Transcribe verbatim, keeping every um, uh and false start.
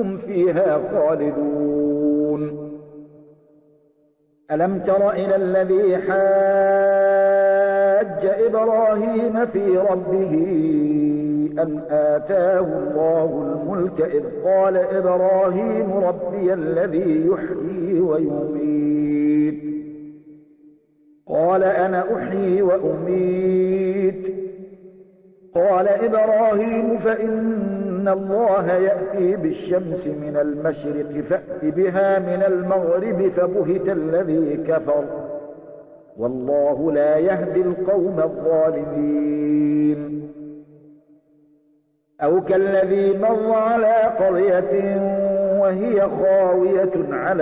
هم فيها خالدون. ألم تر إلى الذي حاج إبراهيم في ربه أن آتاه الله الملك إذ قال إبراهيم ربي الذي يحيي ويميت قال أنا أحيي وأميت قال إبراهيم فإن الله يأتي بالشمس من المشرق فأت بها من المغرب فبهت الذي كفر والله لا يهدي القوم الظالمين. أو كالذي مر على قرية وهي خاوية على